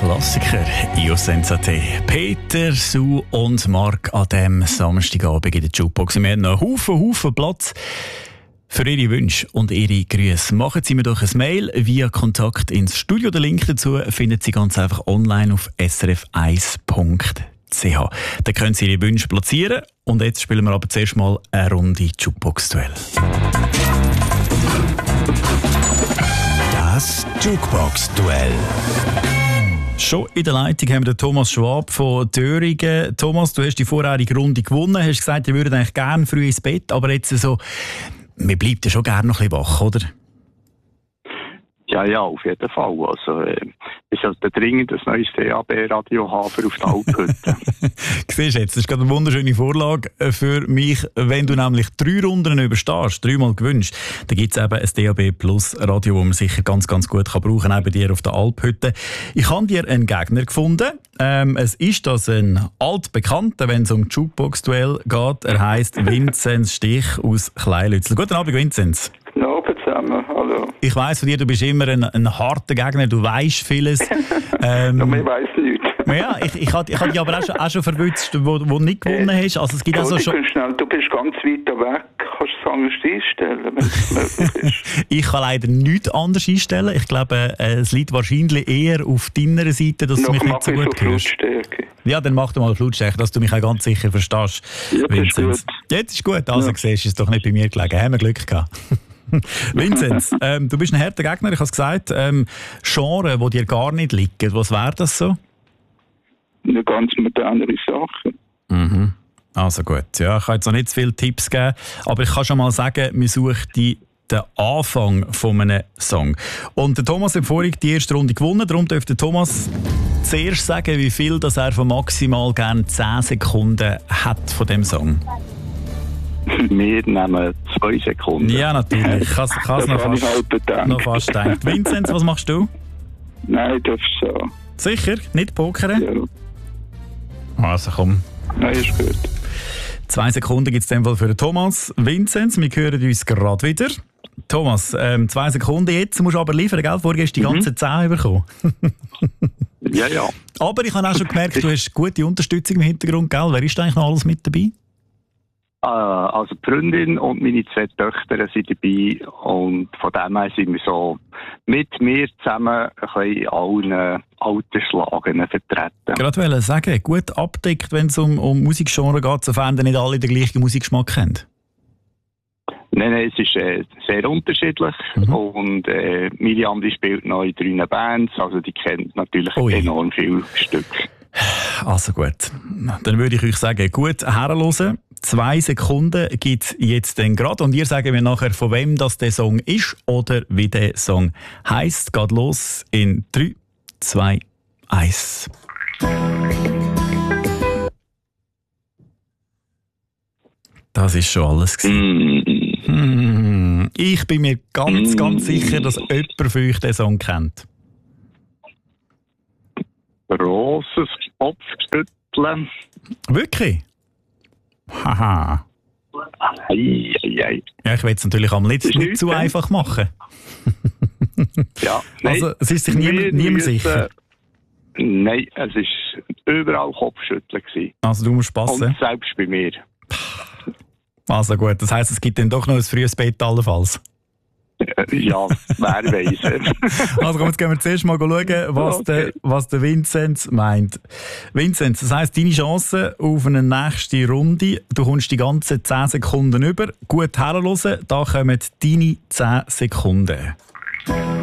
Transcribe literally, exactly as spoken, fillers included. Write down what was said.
Klassiker, Io senza te. Peter, Sue und Mark an diesem Samstagabend in der Jukebox. Wir haben noch einen Haufen, Haufen Platz für Ihre Wünsche und Ihre Grüße. Machen Sie mir doch ein Mail via Kontakt ins Studio. Den Link dazu finden Sie ganz einfach online auf s r f eins punkt c h. Da können Sie Ihre Wünsche platzieren. Und jetzt spielen wir aber zuerst mal eine Runde Jukebox-Duell. Das Jukebox-Duell. Schon in der Leitung haben wir den Thomas Schwab von Döringen. Thomas, du hast die vorherige Runde gewonnen. Hast gesagt, ihr würdet eigentlich gerne früh ins Bett, aber jetzt so, man bleibt ja schon gerne noch ein bisschen wach, oder? Ja, ja, auf jeden Fall. Also, äh, ich sollte dringend ein neues D A B-Radio haben für auf der Alphütte. Siehst du jetzt, das ist gerade eine wunderschöne Vorlage für mich. Wenn du nämlich drei Runden überstehst, dreimal gewünscht, dann gibt es eben ein D A B Plus Radio, das man sicher ganz, ganz gut kann brauchen kann, neben dir auf der Alphütte. Ich habe dir einen Gegner gefunden. Ähm, es ist das ein altbekannter, wenn es um Jukebox-Duell geht. Er heisst Vinzenz Stich aus Kleinlützel. Guten Abend, Vinzenz. Guten Abend zusammen, hallo. Ich weiss von dir, du bist immer ein, ein harter Gegner, du weisst vieles. ähm, ja, ich weiss nichts. Ja, ich, ich habe ich hab dich aber auch schon, auch schon verwünscht, wo du nicht gewonnen hast. Also es gibt also schon... Schnell, du bist ganz weit weg. Kannst du es anders einstellen, wenn es möglich ist? Ich kann leider nichts anders einstellen. Ich glaube, es liegt wahrscheinlich eher auf deiner Seite, dass Noch du mich nicht so gut hörst. Ja, dann mach doch mal Flutstärke, dass du mich auch ganz sicher verstehst. Ja, ist gut. Jetzt ist gut, also ja. Siehst du, ist doch nicht bei mir gelegen. Haben wir Glück gehabt. Vinzenz, ähm, du bist ein harter Gegner, ich habe es gesagt. Ähm, Genre, die dir gar nicht liegen, was wäre das so? Eine ganz modernere Sache. Mhm. Also gut, ja, ich kann jetzt noch nicht zu viele Tipps geben, aber ich kann schon mal sagen, wir suchen die den Anfang von einem Song. Und der Thomas hat vorhin die erste Runde gewonnen, darum dürfte Thomas zuerst sagen, wie viel dass er von maximal gerne zehn Sekunden hat von dem Song. Wir nehmen zwei Sekunden. Ja, natürlich. Ich kann es noch, fast, noch fast denken. Vinzenz, was machst du? Nein, das ist so. Sicher? Nicht pokern? Ja. Also komm. Nein, ist gut. Zwei Sekunden gibt es in dem Fall für den Thomas. Vinzenz, wir hören uns gerade wieder. Thomas, ähm, zwei Sekunden jetzt, musst du aber liefern, gell? Vorher hast du die ganzen mhm. zehn bekommen. Ja, ja. Aber ich habe auch schon gemerkt, du hast gute Unterstützung im Hintergrund, gell? Wer ist eigentlich noch alles mit dabei? Also die Freundin und meine zwei Töchter sind dabei und von dem her sind wir so mit mir zusammen ein bisschen in allen Alterslagen vertreten. Gerade wollte ich sagen, gut abdeckt, wenn es um, um Musikgenre geht, sofern nicht alle den gleichen Musikgeschmack haben. Nein, nein, es ist äh, sehr unterschiedlich mhm. und äh, Miriam die spielt noch in drei Bands, also die kennt natürlich Ui. enorm viele Stücke. Also gut, dann würde ich euch sagen, gut herhören. Zwei Sekunden gibt es jetzt dann gerade und ihr sagt mir nachher, von wem das der Song ist oder wie der Song heisst. Geht los in drei, zwei, eins. Das ist schon alles gewesen. Mm. Hm. Ich bin mir ganz, ganz sicher, dass jemand von euch den Song kennt. Grosses Kopfschütteln. Wirklich? Haha. Ei, ei, ei. Ja, ich will es natürlich am letzten nicht zu einfach machen. Ja, nein, also es ist sich niemand, niemand sicher. Nein, es war überall Kopfschütteln gewesen. Also du musst passen. Und selbst bei mir. Also gut, das heisst, es gibt dann doch noch ein frühes Bett allenfalls. Ja, wer weiss. Also komm, jetzt gehen wir zuerst mal schauen, was, okay. der, was der Vinzenz meint. Vinzenz, das heisst, deine Chance auf eine nächste Runde, du kommst die ganzen zehn Sekunden über. Gut herhören, da kommen deine zehn Sekunden.